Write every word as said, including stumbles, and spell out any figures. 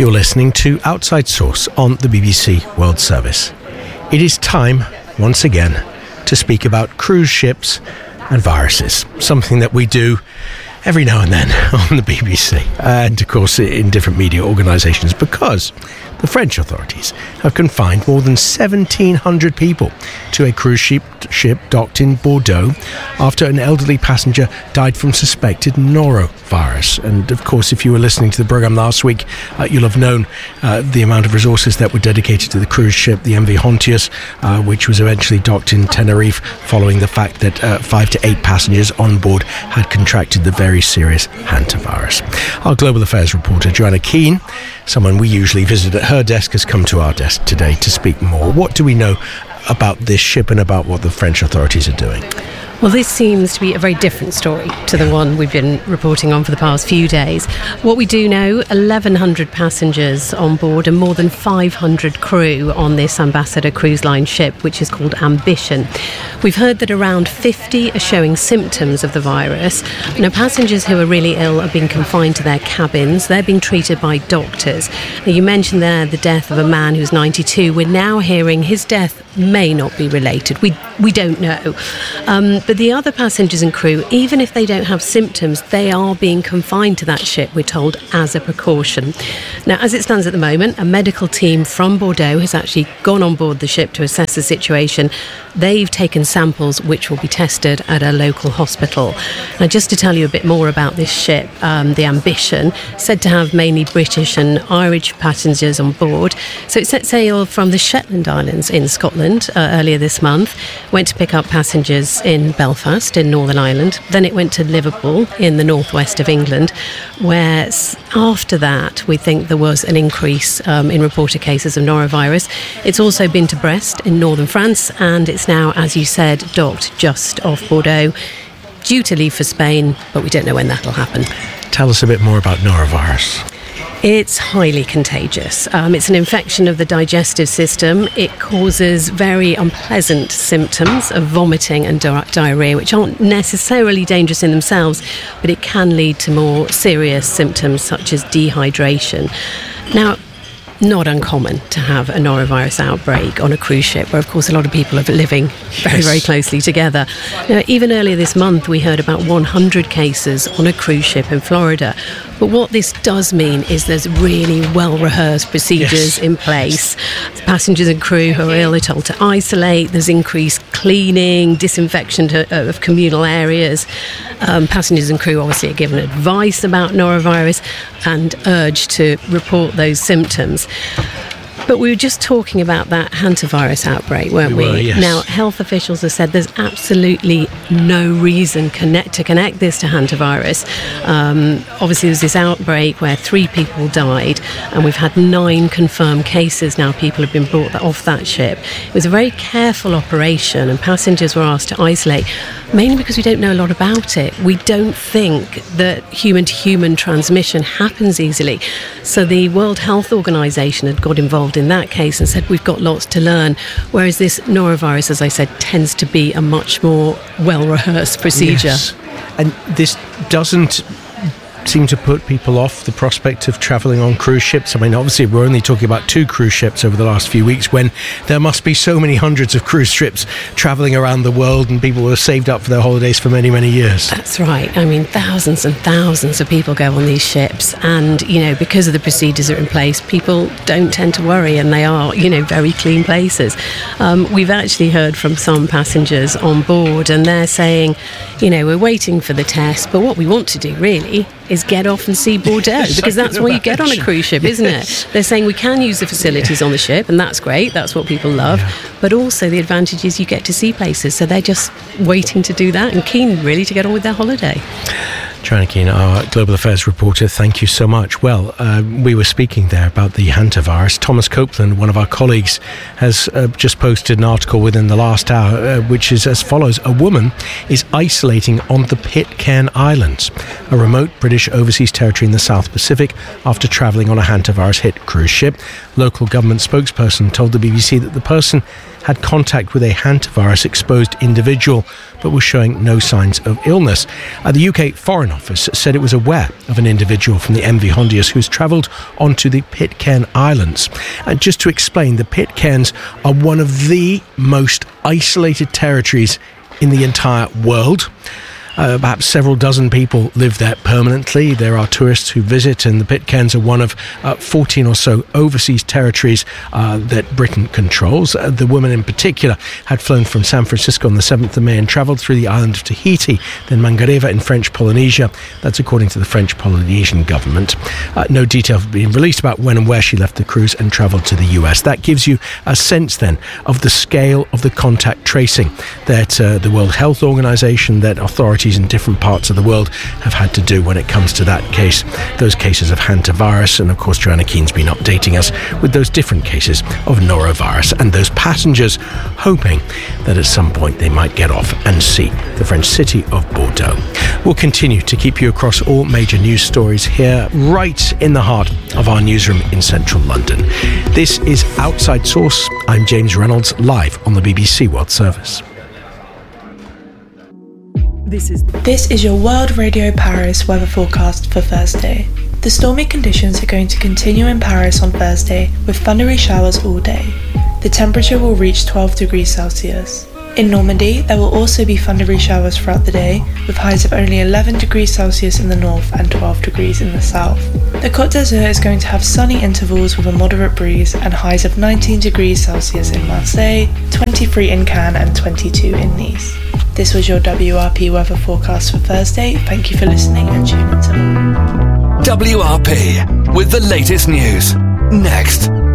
You're listening to Outside Source on the B B C World Service. It is time, once again, to speak about cruise ships and viruses, something that we do every now and then on the B B C, and of course in different media organisations, because the French authorities have confined more than seventeen hundred people to a cruise ship, ship docked in Bordeaux after an elderly passenger died from suspected norovirus. And of course, if you were listening to the programme last week, uh, you'll have known uh, the amount of resources that were dedicated to the cruise ship, the M V Hontius, uh, which was eventually docked in Tenerife following the fact that uh, five to eight passengers on board had contracted the very serious hantavirus. Our Global Affairs reporter, Joanna Keane, someone we usually visit at her desk, has come to our desk today to speak more. What do we know about this ship and about what the French authorities are doing? Well, this seems to be a very different story to the one we've been reporting on for the past few days. What we do know, eleven hundred passengers on board and more than five hundred crew on this Ambassador Cruise Line ship, which is called Ambition. We've heard that around fifty are showing symptoms of the virus. Now, passengers who are really ill are being confined to their cabins. They're being treated by doctors. Now, you mentioned there the death of a man who's ninety-two. We're now hearing his death may not be related. We we don't know. Um, but the other passengers and crew, even if they don't have symptoms, they are being confined to that ship, we're told, as a precaution. Now, as it stands at the moment, a medical team from Bordeaux has actually gone on board the ship to assess the situation. They've taken samples which will be tested at a local hospital. Now, just to tell you a bit more about this ship, um, the Ambition, said to have mainly British and Irish passengers on board. So it set sail from the Shetland Islands in Scotland uh, earlier this month, went to pick up passengers in Belfast in Northern Ireland. Then it went to Liverpool in the northwest of England, where after that we think there was an increase um, in reported cases of norovirus. It's also been to Brest in northern France, and it's now, as you said, docked just off Bordeaux, due to leave for Spain, but we don't know when that'll happen. Tell us a bit more about norovirus. It's highly contagious. Um, it's an infection of the digestive system. It causes very unpleasant symptoms of vomiting and di- diarrhoea, which aren't necessarily dangerous in themselves, but it can lead to more serious symptoms such as dehydration. Now, not uncommon to have a norovirus outbreak on a cruise ship, where of course a lot of people are living very, yes. very closely together. Now, even earlier this month we heard about one hundred cases on a cruise ship in Florida. But what this does mean is there's really well-rehearsed procedures yes. in place. Passengers and crew who are ill are told to isolate. There's increased cleaning, disinfection to, uh, of communal areas. Um, passengers and crew obviously are given advice about norovirus and urged to report those symptoms. But we were just talking about that hantavirus outbreak, weren't we? we? Were, yes. Now, health officials have said there's absolutely no reason connect, to connect this to hantavirus. Um, obviously, there was this outbreak where three people died, and we've had nine confirmed cases now. People have been brought off that ship. It was a very careful operation, and passengers were asked to isolate, mainly because we don't know a lot about it. We don't think that human-to-human transmission happens easily. So the World Health Organization had got involved in that case and said we've got lots to learn, whereas this norovirus, as I said, tends to be a much more well-rehearsed procedure. Yes. And this doesn't seem to put people off the prospect of travelling on cruise ships. I mean, obviously we're only talking about two cruise ships over the last few weeks, when there must be so many hundreds of cruise ships travelling around the world, and people were saved up for their holidays for many, many years. That's right. I mean, thousands and thousands of people go on these ships, and, you know, because of the procedures that are in place, people don't tend to worry, and they are, you know, very clean places. Um, we've actually heard from some passengers on board, and they're saying, you know, we're waiting for the test, but what we want to do really is get off and see Bordeaux, because that's why you get on a cruise ship, isn't it? They're saying we can use the facilities on the ship, and that's great, that's what people love, yeah. but also the advantage is you get to see places, so they're just waiting to do that and keen really to get on with their holiday. Joanna Keane, our Global Affairs reporter, thank you so much. Well, uh, we were speaking there about the hantavirus. Thomas Copeland, one of our colleagues, has uh, just posted an article within the last hour, uh, which is as follows. A woman is isolating on the Pitcairn Islands, a remote British overseas territory in the South Pacific, after travelling on a hantavirus-hit cruise ship. Local government spokesperson told the B B C that the person had contact with a hantavirus-exposed individual but was showing no signs of illness. Uh, the U K Foreign Office said it was aware of an individual from the M V Hondius who's travelled onto the Pitcairn Islands. And just to explain, the Pitcairns are one of the most isolated territories in the entire world. Uh, perhaps several dozen people live there permanently. There are tourists who visit, and the Pitcairns are one of uh, fourteen or so overseas territories uh, that Britain controls. Uh, the woman in particular had flown from San Francisco on the seventh of May and travelled through the island of Tahiti, then Mangareva in French Polynesia. That's according to the French Polynesian government. Uh, no detail have been released about when and where she left the cruise and travelled to the U S. That gives you a sense then of the scale of the contact tracing that uh, the World Health Organization, that authorities in different parts of the world have had to do when it comes to that case, those cases of hantavirus. And of course Joanna Keane's been updating us with those different cases of norovirus and those passengers hoping that at some point they might get off and see the French city of Bordeaux. We'll continue to keep you across all major news stories here right in the heart of our newsroom in central London. This is Outside Source. I'm James Reynolds, live on the B B C World Service. This is This is your World Radio Paris weather forecast for Thursday. The stormy conditions are going to continue in Paris on Thursday with thundery showers all day. The temperature will reach twelve degrees Celsius. In Normandy, there will also be thundery showers throughout the day, with highs of only eleven degrees Celsius in the north and twelve degrees in the south. The Côte d'Azur is going to have sunny intervals with a moderate breeze and highs of nineteen degrees Celsius in Marseille, twenty-three in Cannes and twenty-two in Nice. This was your W R P weather forecast for Thursday. Thank you for listening and tune in tomorrow. W R P with the latest news. Next.